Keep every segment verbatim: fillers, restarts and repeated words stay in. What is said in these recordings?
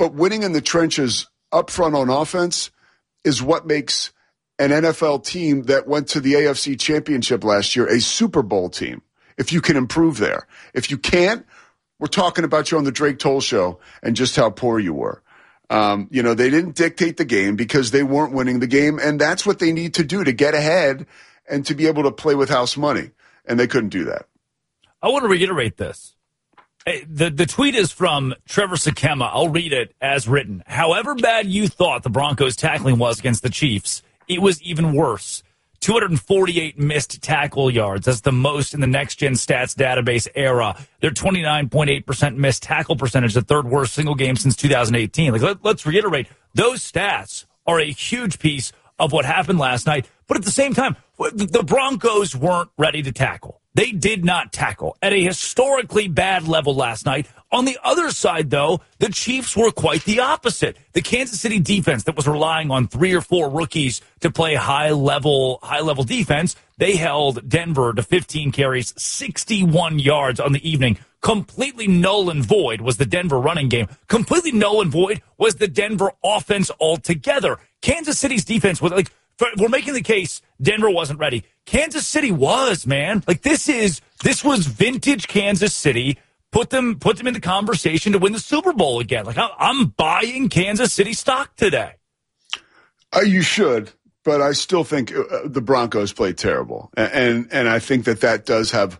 but winning in the trenches up front on offense is what makes an N F L team that went to the A F C Championship last year a Super Bowl team, if you can improve there. If you can't, we're talking about you on the Drake Toll Show and just how poor you were. Um, you know, they didn't dictate the game because they weren't winning the game, and that's what they need to do to get ahead and to be able to play with house money, and they couldn't do that. I want to reiterate this. The the tweet is from Trevor Sakema. I'll read it as written. However bad you thought the Broncos' tackling was against the Chiefs, it was even worse. two hundred forty-eight missed tackle yards. That's the most in the Next Gen Stats database era. Their twenty-nine point eight percent missed tackle percentage, the third worst single game since two thousand eighteen. Like, let, let's reiterate, those stats are a huge piece of what happened last night. But at the same time, the Broncos weren't ready to tackle. They did not tackle at a historically bad level last night. On the other side, though, the Chiefs were quite the opposite. The Kansas City defense that was relying on three or four rookies to play high-level high-level defense, they held Denver to fifteen carries, sixty-one yards on the evening. Completely null and void was the Denver running game. Completely null and void was the Denver offense altogether. Kansas City's defense was like, we're making the case Denver wasn't ready. Kansas City was, man. Like, this is this was vintage Kansas City. Put them put them in the conversation to win the Super Bowl again. Like, I'm buying Kansas City stock today. Uh, you should, but I still think uh, the Broncos played terrible, and, and and I think that that does have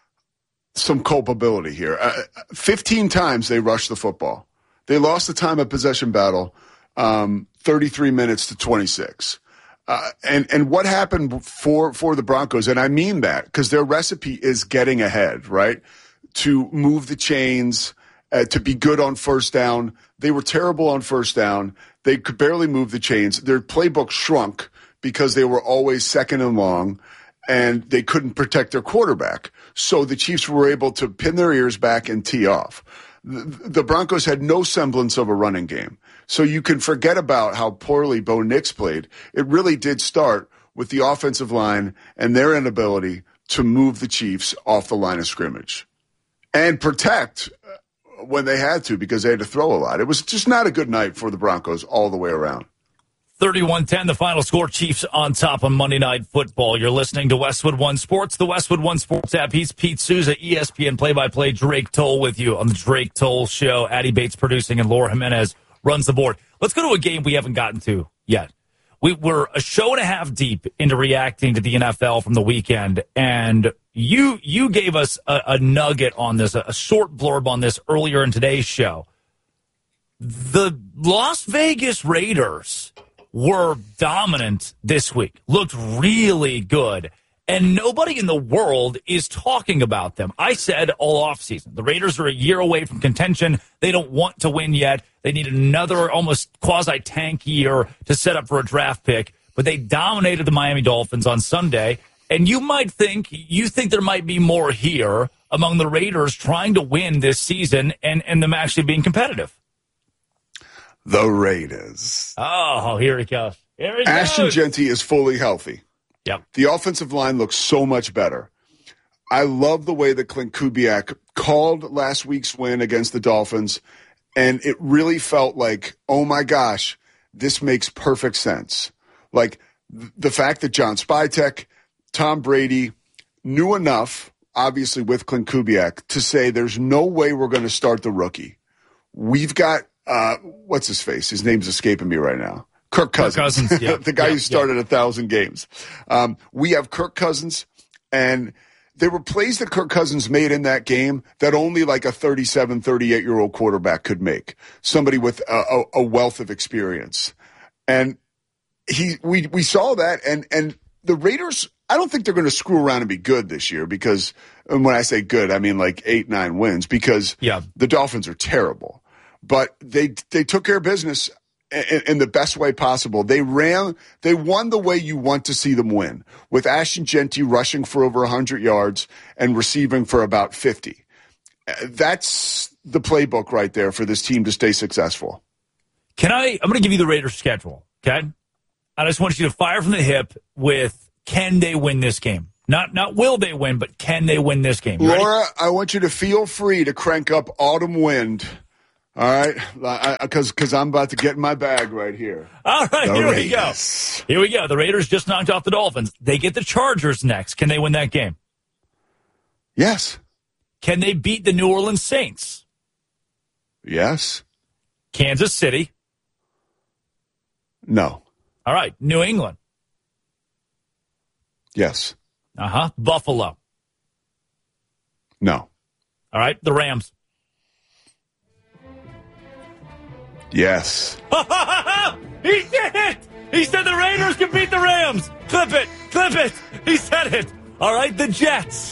some culpability here. Uh, Fifteen times they rushed the football. They lost the time of possession battle, um, thirty-three minutes to twenty-six. Uh, and, and what happened for, for the Broncos, and I mean that, because their recipe is getting ahead, right? To move the chains, uh, to be good on first down. They were terrible on first down. They could barely move the chains. Their playbook shrunk because they were always second and long, and they couldn't protect their quarterback. So the Chiefs were able to pin their ears back and tee off. The Broncos had no semblance of a running game. So you can forget about how poorly Bo Nix played. It really did start with the offensive line and their inability to move the Chiefs off the line of scrimmage and protect when they had to, because they had to throw a lot. It was just not a good night for the Broncos all the way around. thirty-one ten, the final score. Chiefs on top on Monday Night Football. You're listening to Westwood One Sports, the Westwood One Sports app. He's Pete Souza, E S P N play-by-play. Drake Toll with you on the Drake Toll Show. Addie Bates producing, and Laura Jimenez runs the board. Let's go to a game we haven't gotten to yet. We were a show and a half deep into reacting to the N F L from the weekend, and you you gave us a, a nugget on this, a, a short blurb on this earlier in today's show. The Las Vegas Raiders were dominant this week, looked really good, and nobody in the world is talking about them. I said all offseason, the Raiders are a year away from contention. They don't want to win yet. They need another almost quasi-tank year to set up for a draft pick, but they dominated the Miami Dolphins on Sunday, and you might think, you think there might be more here among the Raiders trying to win this season and, and them actually being competitive. The Raiders. Oh, here he goes. Here he Ashton goes. Jeanty is fully healthy. Yep. The offensive line looks so much better. I love the way that Clint Kubiak called last week's win against the Dolphins, and it really felt like, oh my gosh, this makes perfect sense. Like th- the fact that John Spytek, Tom Brady knew enough, obviously with Clint Kubiak, to say there's no way we're going to start the rookie. We've got, uh, what's his face? His name's escaping me right now. Kirk Cousins, Kirk Cousins yeah. the guy yeah, who started yeah. a thousand games. Um, we have Kirk Cousins, and there were plays that Kirk Cousins made in that game that only like a thirty-seven, thirty-eight-year-old quarterback could make, somebody with a, a, a wealth of experience. And he, we we saw that, and, and the Raiders, I don't think they're going to screw around and be good this year because, and when I say good, I mean like eight, nine wins because yeah. the Dolphins are terrible. But they they took care of business in, in the best way possible. They ran, they won the way you want to see them win, with Ashton Jeanty rushing for over one hundred yards and receiving for about fifty. That's the playbook right there for this team to stay successful. Can I, I'm going to give you the Raiders schedule, okay? I just want you to fire from the hip with, can they win this game? Not not will they win, but can they win this game? You Laura, ready? I want you to feel free to crank up Autumn Wind All right, because because I'm about to get in my bag right here. All right, the here Raiders. we go. Here we go. The Raiders just knocked off the Dolphins. They get the Chargers next. Can they win that game? Yes. Can they beat the New Orleans Saints? Yes. Kansas City? No. All right, New England? Yes. Uh-huh. Buffalo? No. All right, the Rams? Yes. He did it! He said the Raiders can beat the Rams! Clip it! Clip it! He said it! All right, the Jets?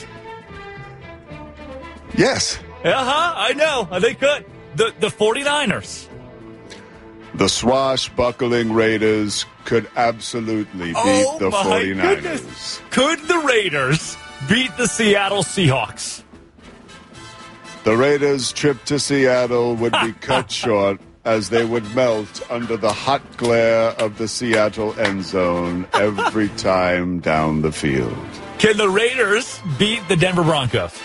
Yes. Uh-huh, I know. They could. The, the 49ers? The swashbuckling Raiders could absolutely beat oh the my 49ers. Goodness. Could the Raiders beat the Seattle Seahawks? The Raiders' trip to Seattle would be cut short as they would melt under the hot glare of the Seattle end zone every time down the field. Can the Raiders beat the Denver Broncos?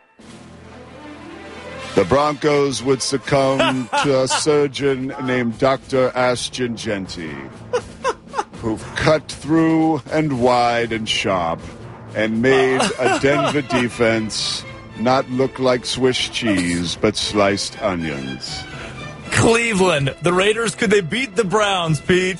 The Broncos would succumb to a surgeon named Doctor Ashton Genty, who've cut through and wide and sharp and made a Denver defense not look like Swiss cheese, but sliced onions. Cleveland, the Raiders, could they beat the Browns, Pete?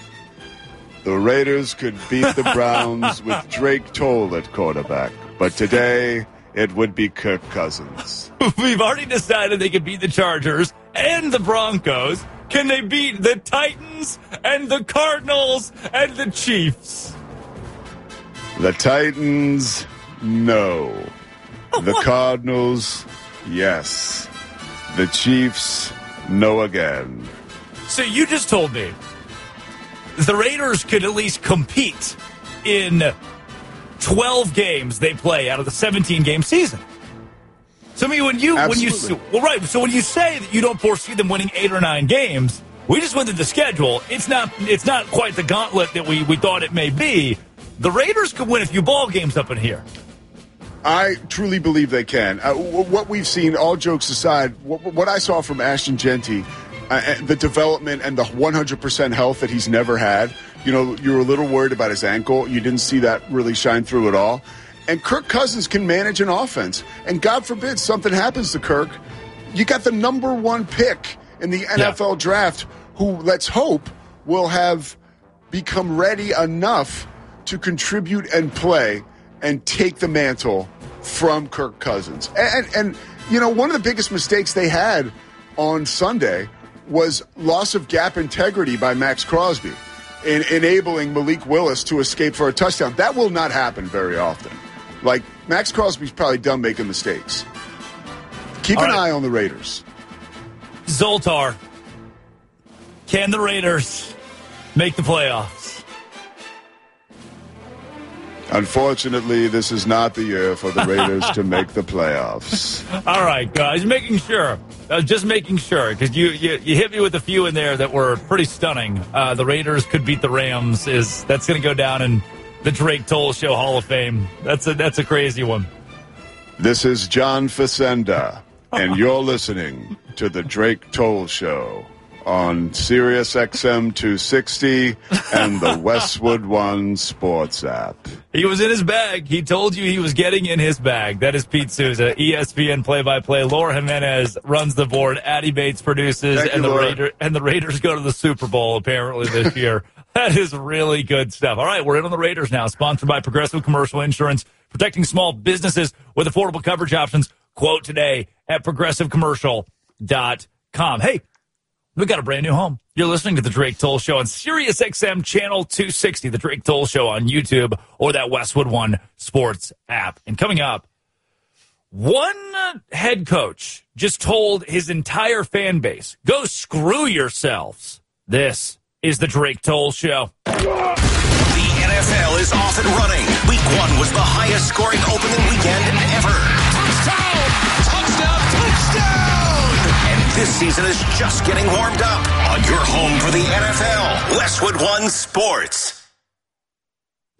The Raiders could beat the Browns with Drake Toll at quarterback, but today it would be Kirk Cousins. We've already decided they could beat the Chargers and the Broncos. Can they beat the Titans and the Cardinals and the Chiefs? The Titans, no. The Cardinals, yes. The Chiefs, no again. So you just told me the Raiders could at least compete in twelve games they play out of the seventeen-game season. So I mean, when you Absolutely. when you well, right. So when you say that you don't foresee them winning eight or nine games, we just went through the schedule. It's not it's not quite the gauntlet that we, we thought it may be. The Raiders could win a few ball games up in here. I truly believe they can. Uh, what we've seen, all jokes aside, what, what I saw from Ashton Genty, uh, the development and the one hundred percent health that he's never had. You know, you were a little worried about his ankle. You didn't see that really shine through at all. And Kirk Cousins can manage an offense. And God forbid something happens to Kirk. You got the number one pick in the N F L yeah. draft who, let's hope, will have become ready enough to contribute and play and take the mantle from Kirk Cousins. And, and, and, you know, one of the biggest mistakes they had on Sunday was loss of gap integrity by Max Crosby in enabling Malik Willis to escape for a touchdown. That will not happen very often. Like, Max Crosby's probably done making mistakes. Keep All an right. eye on the Raiders. Zoltar, can the Raiders make the playoffs? Unfortunately, this is not the year for the Raiders to make the playoffs. All right, guys, making sure. I was just making sure, because you, you you hit me with a few in there that were pretty stunning. Uh, the Raiders could beat the Rams. Is That's going to go down in the Drake Toll Show Hall of Fame. That's a, that's a crazy one. This is John Facenda, and you're listening to the Drake Toll Show on Sirius X M two sixty and the Westwood One Sports app. He was in his bag. He told you he was getting in his bag. That is Pete Souza, E S P N play-by-play. Laura Jimenez runs the board. Addie Bates produces, Thank and you, the Laura. Raider, and the Raiders go to the Super Bowl apparently this year. That is really good stuff. All right, we're in on the Raiders now. Sponsored by Progressive Commercial Insurance, protecting small businesses with affordable coverage options. Quote today at progressive commercial dot com. Hey, we got a brand new home. You're listening to The Drake Toll Show on Sirius X M Channel two sixty, The Drake Toll Show on YouTube, or that Westwood One Sports app. And coming up, one head coach just told his entire fan base, go screw yourselves. This is The Drake Toll Show. The N F L is off and running. Week one was the highest scoring opening weekend ever. Touchdown! Touchdown! Touchdown! This season is just getting warmed up on your home for the N F L, Westwood One Sports.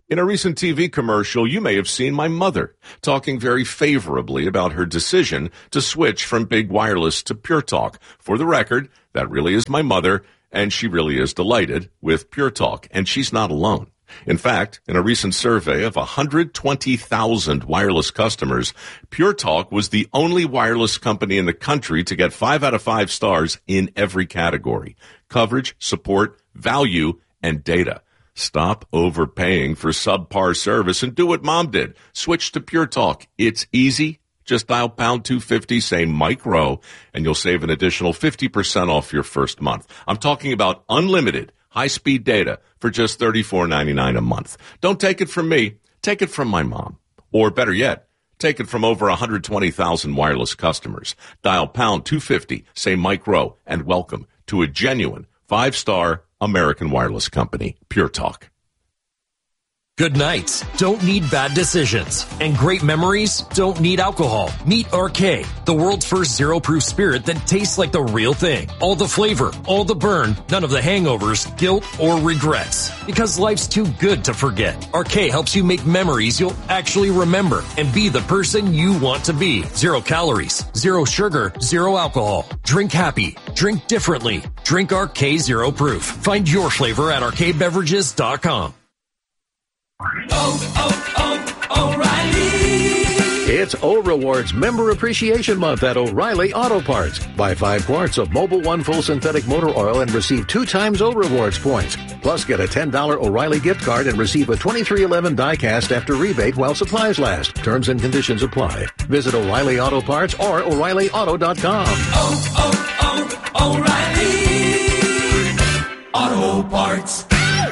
In a recent T V commercial, you may have seen my mother talking very favorably about her decision to switch from Big Wireless to Pure Talk. For the record, that really is my mother, and she really is delighted with Pure Talk, and she's not alone. In fact, in a recent survey of one hundred twenty thousand wireless customers, Pure Talk was the only wireless company in the country to get five out of five stars in every category: coverage, support, value, and data. Stop overpaying for subpar service and do what Mom did. Switch to Pure Talk. It's easy. Just dial pound two fifty, say Mike Rowe, and you'll save an additional fifty percent off your first month. I'm talking about unlimited high-speed data for just thirty-four ninety-nine a month. Don't take it from me. Take it from my mom. Or better yet, take it from over one hundred twenty thousand wireless customers. Dial pound two fifty, say Mike Rowe, and welcome to a genuine five-star American wireless company, Pure Talk. Good nights don't need bad decisions, and great memories don't need alcohol. Meet R K, the world's first zero-proof spirit that tastes like the real thing. All the flavor, all the burn, none of the hangovers, guilt, or regrets. Because life's too good to forget. R K helps you make memories you'll actually remember and be the person you want to be. Zero calories, zero sugar, zero alcohol. Drink happy. Drink differently. Drink R K Zero Proof. Find your flavor at arcade beverages dot com. Oh, oh, oh, O'Reilly. It's O Rewards Member Appreciation Month at O'Reilly Auto Parts. Buy five quarts of Mobil One Full Synthetic Motor Oil and receive two times O Rewards points. Plus, get a ten dollars O'Reilly gift card and receive a twenty-three eleven die-cast after rebate while supplies last. Terms and conditions apply. Visit O'Reilly Auto Parts or O'Reilly Auto dot com. Oh, oh, oh, O'Reilly Auto Parts.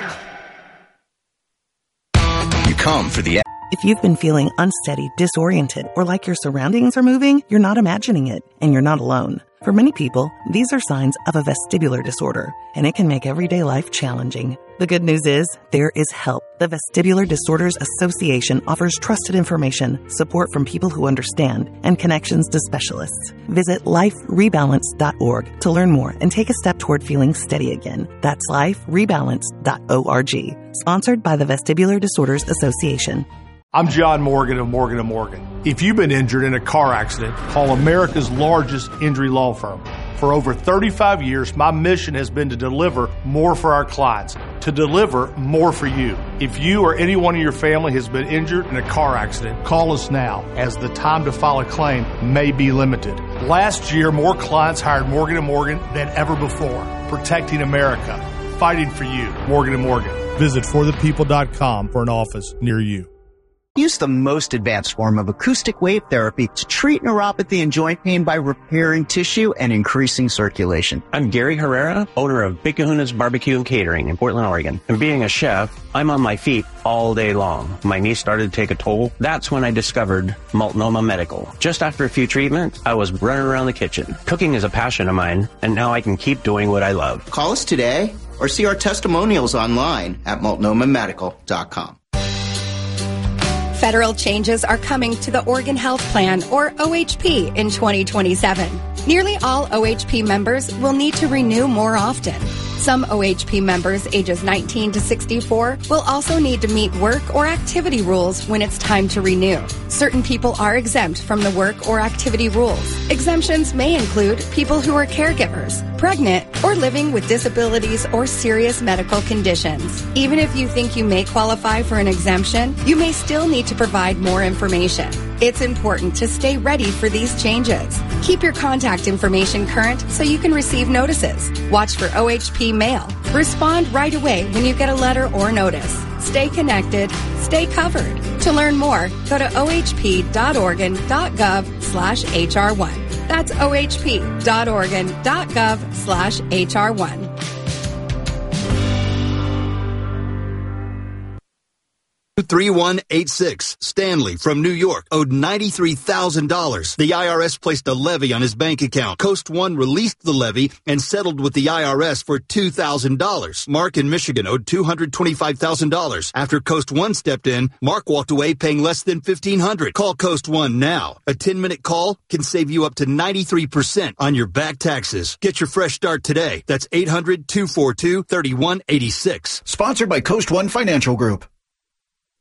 Come for the... If you've been feeling unsteady, disoriented, or like your surroundings are moving, you're not imagining it, and you're not alone. For many people, these are signs of a vestibular disorder, and it can make everyday life challenging. The good news is, there is help. The Vestibular Disorders Association offers trusted information, support from people who understand, and connections to specialists. Visit life rebalance dot org to learn more and take a step toward feeling steady again. That's life rebalance dot org. Sponsored by the Vestibular Disorders Association. I'm John Morgan of Morgan and Morgan. If you've been injured in a car accident, call America's largest injury law firm. For over thirty-five years, my mission has been to deliver more for our clients, to deliver more for you. If you or anyone in your family has been injured in a car accident, call us now, as the time to file a claim may be limited. Last year, more clients hired Morgan and Morgan than ever before, protecting America, fighting for you. Morgan and Morgan. Visit for the people dot com for an office near you. Use the most advanced form of acoustic wave therapy to treat neuropathy and joint pain by repairing tissue and increasing circulation. I'm Gary Herrera, owner of Big Kahuna's Barbecue and Catering in Portland, Oregon. And being a chef, I'm on my feet all day long. My knee started to take a toll. That's when I discovered Multnomah Medical. Just after a few treatments, I was running around the kitchen. Cooking is a passion of mine, and now I can keep doing what I love. Call us today or see our testimonials online at multnomah medical dot com. Federal changes are coming to the Oregon Health Plan, or O H P, in twenty twenty-seven. Nearly all O H P members will need to renew more often. Some O H P members ages nineteen to sixty-four will also need to meet work or activity rules when it's time to renew. Certain people are exempt from the work or activity rules. Exemptions may include people who are caregivers, pregnant, or living with disabilities or serious medical conditions. Even if you think you may qualify for an exemption, you may still need to provide more information. It's important to stay ready for these changes. Keep your contact information current so you can receive notices. Watch for O H P mail. Respond right away when you get a letter or notice. Stay connected. Stay covered. To learn more, go to O H P dot Oregon dot gov slash H R one. That's O H P dot Oregon dot gov slash H R one. three one eight six. Stanley from New York owed ninety-three thousand dollars. The I R S placed a levy on his bank account. Coast One released the levy and settled with the I R S for two thousand dollars. Mark in Michigan owed two hundred twenty-five thousand dollars. After Coast One stepped in, Mark walked away paying less than fifteen hundred dollars. Call Coast One now. A ten-minute call can save you up to ninety-three percent on your back taxes. Get your fresh start today. That's eight hundred, two four two, three one eight six. Sponsored by Coast One Financial Group.